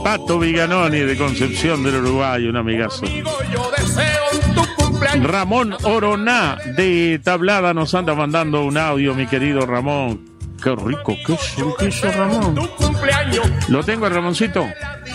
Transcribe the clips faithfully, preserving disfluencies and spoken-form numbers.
Pato Viganoni de Concepción del Uruguay, un amigazo. Ramón Oroná de Tablada nos anda mandando un audio, mi querido Ramón. Qué rico queso, queso, Ramón. ¿Lo tengo, Ramoncito?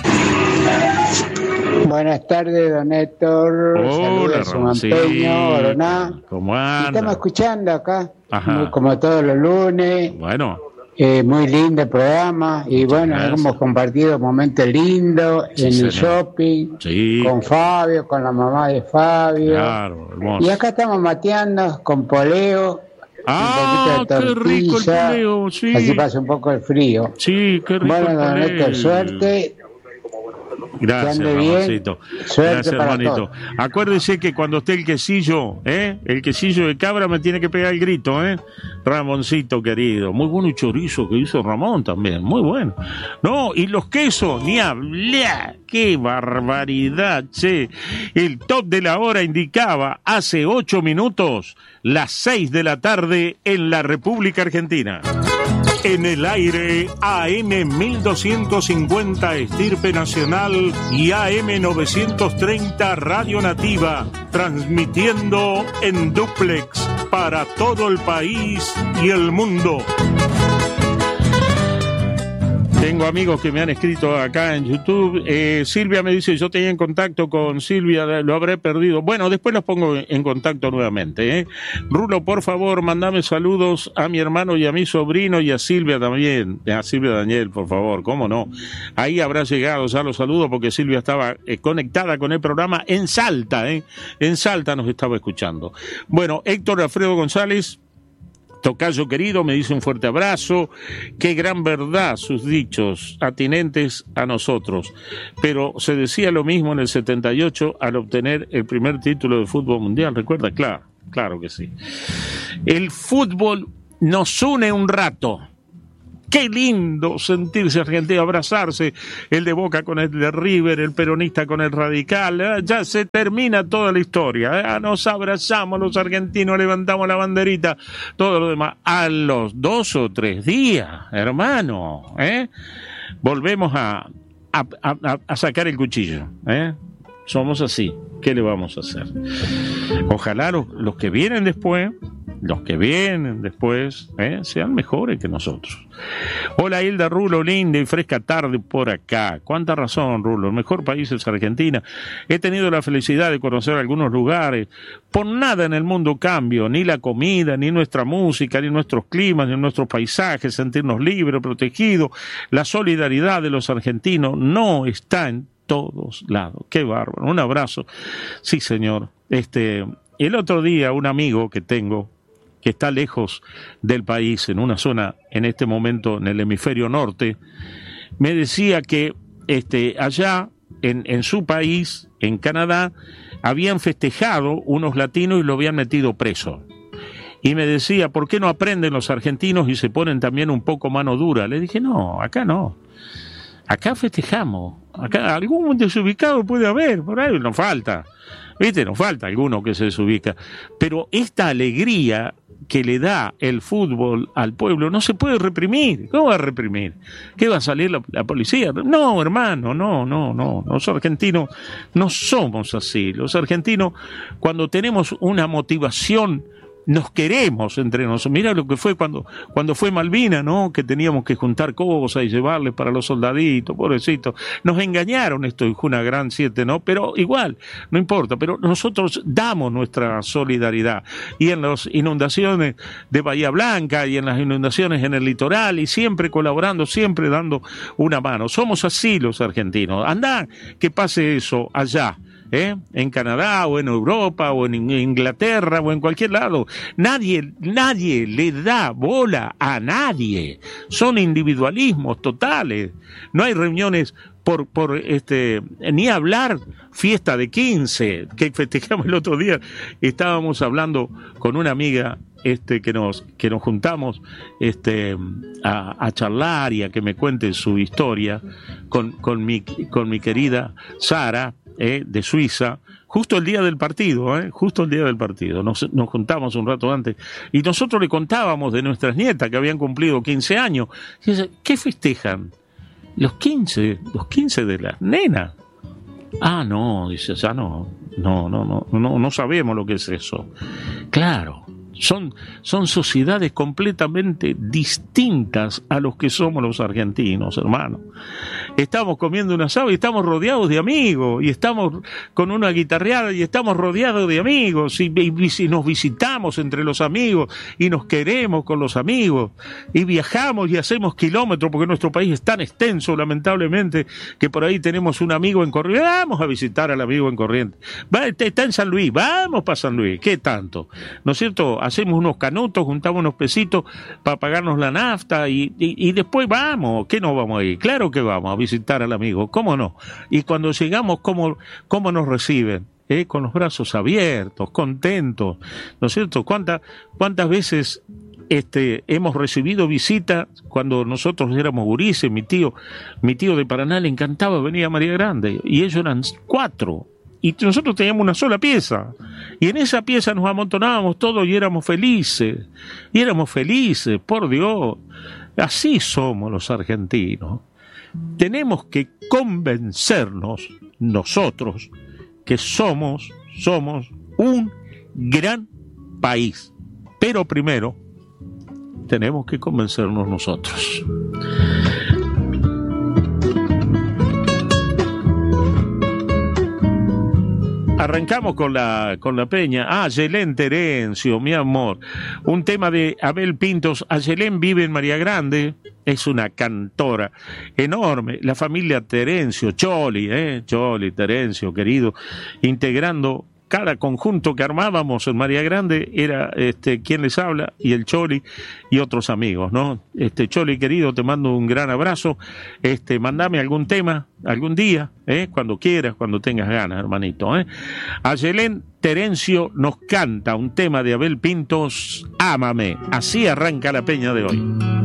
Buenas tardes, don Héctor. Hola, Saludos, sí. Oroná. ¿Cómo anda? Estamos escuchando acá, Ajá. como todos los lunes. Bueno. Eh, muy lindo el programa. Y Muchas bueno, gracias. hemos compartido momentos lindos Sí, en señor. el shopping, Sí. con Fabio, con la mamá de Fabio. Claro, hermoso. Y acá estamos mateando con poleo. Ah, un poquito de qué rico el tortilla, poleo, sí. así pasa un poco el frío. Sí, qué rico Bueno, el don poleo. Héctor, suerte. Gracias, que ande bien. Ramoncito. Suerte Gracias, para hermanito. todos. Acuérdese que cuando esté el quesillo, ¿eh? El quesillo de cabra me tiene que pegar el grito, ¿eh? Ramoncito querido. Muy bueno el chorizo que hizo Ramón también. Muy bueno. No, y los quesos, ni hablar. ¡Qué barbaridad, che! El top de la hora indicaba hace ocho minutos las seis de la tarde en la República Argentina. En el aire, A M mil doscientos cincuenta Estirpe Nacional y A M novecientos treinta Radio Nativa, transmitiendo en dúplex para todo el país y el mundo. Tengo amigos que me han escrito acá en YouTube. Eh, Silvia me dice, yo tenía en contacto con Silvia, lo habré perdido. Bueno, después los pongo en contacto nuevamente. ¿eh? Rulo, por favor, mandame saludos a mi hermano y a mi sobrino y a Silvia también. A Silvia Daniel, por favor, cómo no. Ahí habrá llegado, ya los saludo porque Silvia estaba eh, conectada con el programa en Salta. ¿eh? En Salta nos estaba escuchando. Bueno, Héctor Alfredo González. Tocayo querido, me dice un fuerte abrazo. Qué gran verdad sus dichos atinentes a nosotros. Pero se decía lo mismo en el setenta y ocho al obtener el primer título de fútbol mundial. ¿Recuerda? Claro, claro que sí. El fútbol nos une un rato. Qué lindo sentirse argentino, abrazarse, el de Boca con el de River, el peronista con el radical. ¿eh? Ya se termina toda la historia. ¿eh? Nos abrazamos los argentinos, levantamos la banderita, todo lo demás. A los dos o tres días, hermano, ¿eh? volvemos a, a, a, a sacar el cuchillo. ¿eh? Somos así. ¿Qué le vamos a hacer? Ojalá los, los que vienen después... Los que vienen después ¿eh? sean mejores que nosotros. Hola Hilda, Rulo, linda y fresca tarde por acá. Cuánta razón, Rulo, el mejor país es Argentina. He tenido la felicidad de conocer algunos lugares. Por nada en el mundo cambio, ni la comida, ni nuestra música, ni nuestros climas, ni nuestros paisajes, sentirnos libres, protegidos. La solidaridad de los argentinos no está en todos lados. Qué bárbaro. Un abrazo. Sí, señor. Este, el otro día un amigo que tengo, que está lejos del país, en una zona, en este momento, en el hemisferio norte, me decía que este, allá, en, en su país, en Canadá, habían festejado unos latinos y lo habían metido preso. Y me decía, ¿por qué no aprenden los argentinos y se ponen también un poco mano dura? Le dije, no, acá no. Acá festejamos. Acá algún desubicado puede haber, por ahí nos falta. ¿Viste? Nos falta alguno que se desubica. Pero esta alegría que le da el fútbol al pueblo no se puede reprimir. ¿Cómo va a reprimir? ¿Qué va a salir la, la policía? No, hermano, no, no, no. Los argentinos no somos así. Los argentinos, cuando tenemos una motivación, nos queremos entre nosotros. Mira lo que fue cuando, cuando fue Malvina, ¿no? Que teníamos que juntar cosas y llevarles para los soldaditos, pobrecitos. Nos engañaron, esto fue una gran siete, ¿no? Pero igual, no importa, pero nosotros damos nuestra solidaridad. Y en las inundaciones de Bahía Blanca y en las inundaciones en el litoral, y siempre colaborando, siempre dando una mano. Somos así los argentinos. Andá que pase eso allá. ¿Eh? En Canadá o en Europa o en Inglaterra o en cualquier lado. Nadie, nadie le da bola a nadie. Son individualismos totales. No hay reuniones por, por este, ni hablar fiesta de quince que festejamos el otro día. Estábamos hablando con una amiga este que nos que nos juntamos este a, a charlar y a que me cuente su historia con con mi con mi querida Sara. Eh, de Suiza, justo el día del partido, eh, justo el día del partido, nos, nos juntamos un rato antes, y nosotros le contábamos de nuestras nietas que habían cumplido quince años, y dice, ¿qué festejan? Los quince, los quince de la nena. Ah, no, dice, ya no, no, no, no, no, no sabemos lo que es eso. Claro. Son, son sociedades completamente distintas a los que somos los argentinos, hermano. Estamos comiendo un asado y estamos rodeados de amigos, y estamos con una guitarreada y estamos rodeados de amigos, y, y, y nos visitamos entre los amigos, y nos queremos con los amigos, y viajamos y hacemos kilómetros, porque nuestro país es tan extenso, lamentablemente, que por ahí tenemos un amigo en Corrientes. Vamos a visitar al amigo en Corrientes. Va, está en San Luis, vamos para San Luis. ¿Qué tanto? ¿No es cierto? Hacemos unos canutos, juntamos unos pesitos para pagarnos la nafta y, y, y después vamos. ¿Qué no vamos a ir? Claro que vamos a visitar al amigo, ¿cómo no? Y cuando llegamos, ¿cómo, cómo nos reciben? ¿Eh? Con los brazos abiertos, contentos, ¿no es cierto? ¿Cuántas, cuántas veces este, hemos recibido visitas cuando nosotros éramos gurises? Mi tío, mi tío de Paraná le encantaba venir a María Grande, y ellos eran cuatro. Y nosotros teníamos una sola pieza, y en esa pieza nos amontonábamos todos y éramos felices, y éramos felices, por Dios. Así somos los argentinos. Tenemos que convencernos nosotros que somos, somos un gran país. Pero primero tenemos que convencernos nosotros. Arrancamos con la con la peña. Ah, Yelén Terencio, mi amor. Un tema de Abel Pintos. Yelén vive en María Grande. Es una cantora enorme. La familia Terencio, Choli, eh, Choli, Terencio, querido, integrando cada conjunto que armábamos en María Grande, era este quien les habla, y el Choli y otros amigos, ¿no? Este Choli, querido, te mando un gran abrazo. Este, mandame algún tema, algún día, ¿eh? Cuando quieras, cuando tengas ganas, hermanito, ¿eh? Yelén Terencio nos canta un tema de Abel Pintos, Ámame. Así arranca la peña de hoy.